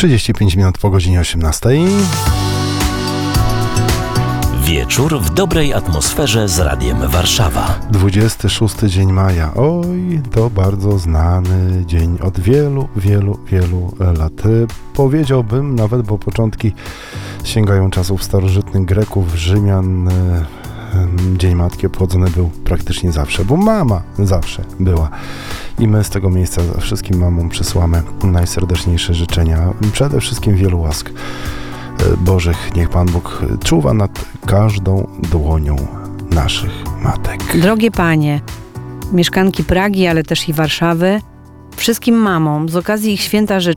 35 minut po godzinie 18. Wieczór w dobrej atmosferze z Radiem Warszawa. 26 dzień maja. Oj, to bardzo znany dzień od wielu, wielu lat. Powiedziałbym nawet, bo początki sięgają czasów starożytnych Greków, Rzymian. Dzień Matki obchodzony był praktycznie zawsze, bo mama zawsze była. I my z tego miejsca wszystkim mamom przesyłamy najserdeczniejsze życzenia. Przede wszystkim wielu łask Bożych. Niech Pan Bóg czuwa nad każdą dłonią naszych matek. Drogie Panie, mieszkanki Pragi, ale też i Warszawy, wszystkim mamom z okazji ich święta